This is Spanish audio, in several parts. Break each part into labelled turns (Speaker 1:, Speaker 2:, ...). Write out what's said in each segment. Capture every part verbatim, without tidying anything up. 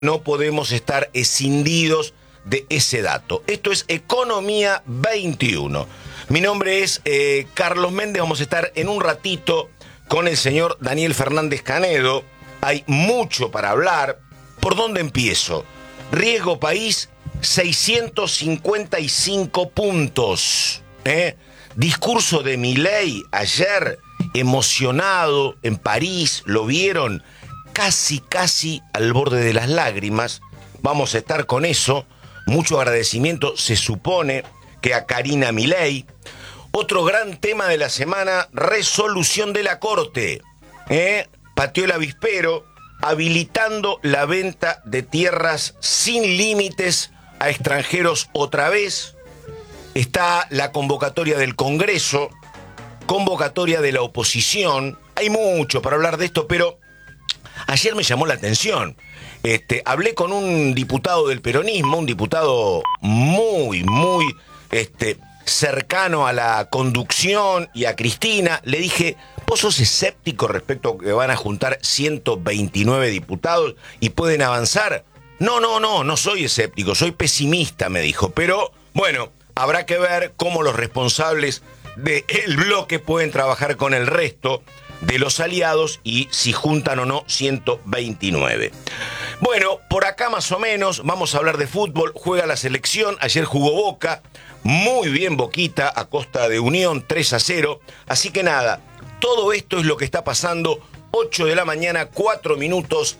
Speaker 1: No podemos estar escindidos de ese dato. Esto es Economía veintiuno. Mi nombre es eh, Carlos Méndez. Vamos a estar en un ratito con el señor Daniel Fernández Canedo. Hay mucho para hablar. ¿Por dónde empiezo? Riesgo país, seiscientos cincuenta y cinco puntos. ¿eh? Discurso de Milei ayer, emocionado en París, ¿lo vieron? Casi, casi al borde de las lágrimas. Vamos a estar con eso. Mucho agradecimiento, se supone, que a Karina Milei. Otro gran tema de la semana, resolución de la Corte. ¿eh? Pateó el avispero, habilitando la venta de tierras sin límites a extranjeros otra vez. Está la convocatoria del Congreso, convocatoria de la oposición. Hay mucho para hablar de esto, pero ayer me llamó la atención. Este, hablé con un diputado del peronismo, un diputado muy, muy este, cercano a la conducción y a Cristina. Le dije, ¿vos sos escéptico respecto a que van a juntar ciento veintinueve diputados y pueden avanzar? No, no, no, no soy escéptico, soy pesimista, me dijo. Pero, bueno, habrá que ver cómo los responsables del bloque pueden trabajar con el resto de los aliados y si juntan o no ciento veintinueve. Bueno, por acá más o menos vamos a hablar de fútbol. Juega la selección, ayer jugó Boca, muy bien Boquita a costa de Unión, tres a cero. Así que nada, todo esto es lo que está pasando, ocho de la mañana, cuatro minutos.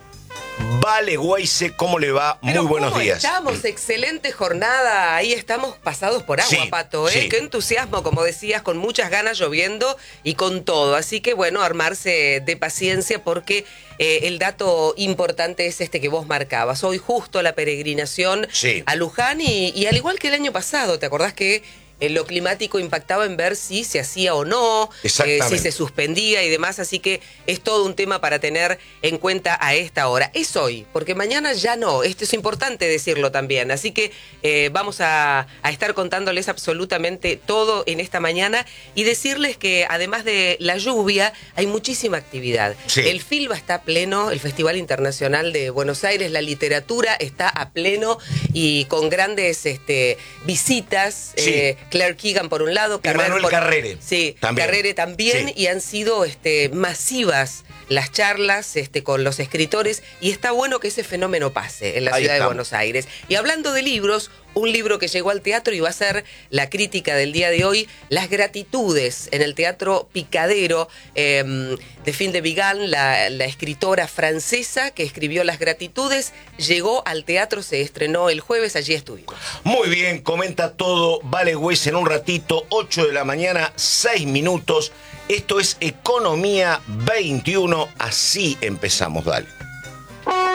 Speaker 1: Vale, Guayce, ¿cómo le va? Muy
Speaker 2: Pero
Speaker 1: buenos
Speaker 2: ¿cómo
Speaker 1: días.
Speaker 2: Estamos, excelente jornada. Ahí estamos pasados por agua,
Speaker 1: Sí,
Speaker 2: Pato. ¿eh?
Speaker 1: sí.
Speaker 2: Qué entusiasmo, como decías, con muchas ganas, lloviendo y con todo. Así que, bueno, armarse de paciencia porque eh, el dato importante es este que vos marcabas. Hoy justo la peregrinación
Speaker 1: Sí.
Speaker 2: a Luján y, y al igual que el año pasado, ¿te acordás que eh, lo climático impactaba en ver si se hacía o no, eh, si se suspendía y demás? Así que es todo un tema para tener en cuenta a esta hora. Es hoy, porque mañana ya no. Esto es importante decirlo también. Así que eh, vamos a, a estar contándoles absolutamente todo en esta mañana y decirles que además de la lluvia hay muchísima actividad.
Speaker 1: Sí.
Speaker 2: El FILBA está a pleno, el Festival Internacional de Buenos Aires, la literatura está a pleno y con grandes este, visitas.
Speaker 1: Sí.
Speaker 2: Eh, Claire Keegan por un lado,
Speaker 1: Carrere Manuel
Speaker 2: por,
Speaker 1: Carrere.
Speaker 2: Sí,
Speaker 1: también.
Speaker 2: Carrere también,
Speaker 1: Sí.
Speaker 2: y han sido este, masivas las charlas este, con los escritores, y está bueno que ese fenómeno pase en la
Speaker 1: Ahí
Speaker 2: ciudad
Speaker 1: estamos.
Speaker 2: de Buenos Aires. Y hablando de libros, un libro que llegó al teatro y va a ser la crítica del día de hoy, Las Gratitudes, en el Teatro Picadero, eh, de Phil de Vigan, la, la escritora francesa que escribió Las Gratitudes, llegó al teatro, se estrenó el jueves, allí estuvimos.
Speaker 1: Muy bien, comenta todo Vale Güez en un ratito, ocho de la mañana, seis minutos. Esto es Economía veintiuno, así empezamos, dale.